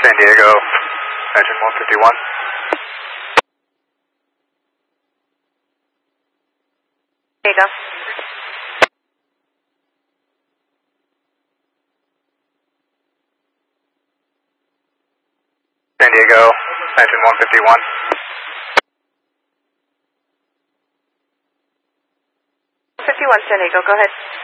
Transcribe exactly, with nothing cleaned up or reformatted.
San Diego, engine one fifty-one. There you go. San Diego, engine one fifty-one. fifty-one San Diego, go ahead.